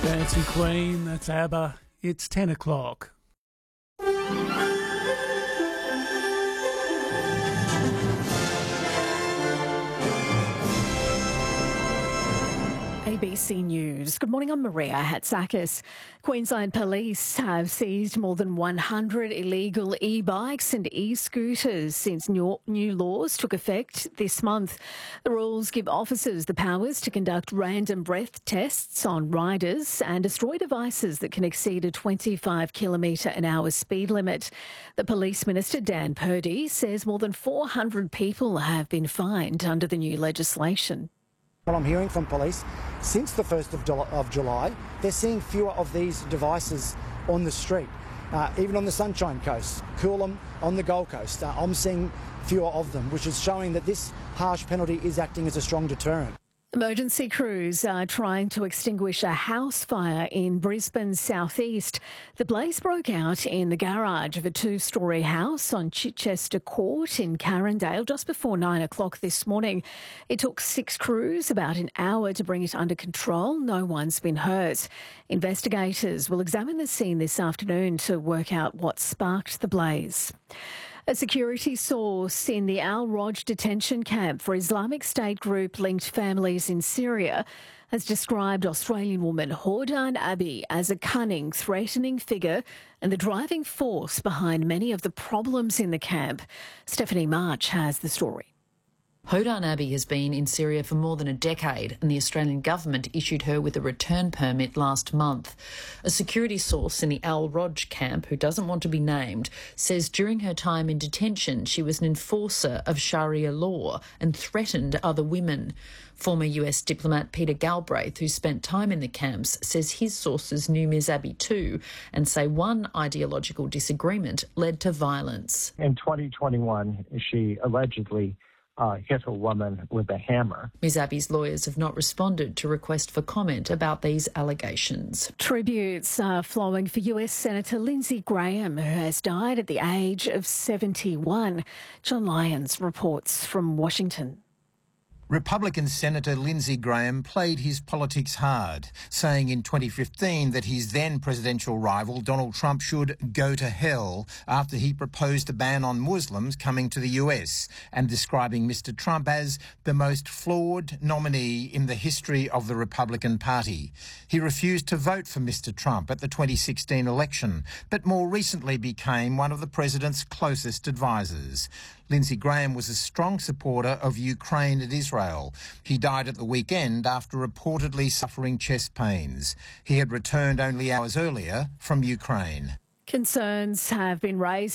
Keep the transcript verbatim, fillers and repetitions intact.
Dancing Queen, that's ABBA. It's ten o'clock. A B C News. Good morning, I'm Maria Hatzakis. Queensland Police have seized more than one hundred illegal e-bikes and e-scooters since new, new laws took effect this month. The rules give officers the powers to conduct random breath tests on riders and destroy devices that can exceed a twenty-five kilometre an hour speed limit. The Police Minister, Dan Purdy, says more than four hundred people have been fined under the new legislation. What I'm hearing from police, since the first of July, they're seeing fewer of these devices on the street. Uh, even on the Sunshine Coast, Coolum, on the Gold Coast, uh, I'm seeing fewer of them, which is showing that this harsh penalty is acting as a strong deterrent. Emergency crews are trying to extinguish a house fire in Brisbane's southeast. The blaze broke out in the garage of a two-storey house on Chichester Court in Carindale just before nine o'clock this morning. It took six crews about an hour to bring it under control. No one's been hurt. Investigators will examine the scene this afternoon to work out what sparked the blaze. A security source in the Al Roj detention camp for Islamic State group-linked families in Syria has described Australian woman Houdan Abbey as a cunning, threatening figure and the driving force behind many of the problems in the camp. Stephanie March has the story. Houdan Abbey has been in Syria for more than a decade, and the Australian government issued her with a return permit last month. A security source in the Al Roj camp, who doesn't want to be named, says during her time in detention she was an enforcer of Sharia law and threatened other women. Former U S diplomat Peter Galbraith, who spent time in the camps, says his sources knew Ms Abbey too and say one ideological disagreement led to violence. In twenty twenty-one, she allegedly Uh, hit a woman with a hammer. Ms Abbey's lawyers have not responded to request for comment about these allegations. Tributes are flowing for U S Senator Lindsey Graham, who has died at the age of seventy-one. John Lyons reports from Washington. Republican Senator Lindsey Graham played his politics hard, saying in twenty fifteen that his then presidential rival Donald Trump should go to hell after he proposed a ban on Muslims coming to the U S, and describing Mister Trump as the most flawed nominee in the history of the Republican Party. He refused to vote for Mister Trump at the twenty sixteen election, but more recently became one of the president's closest advisers. Lindsey Graham was a strong supporter of Ukraine and Israel. He died at the weekend after reportedly suffering chest pains. He had returned only hours earlier from Ukraine. Concerns have been raised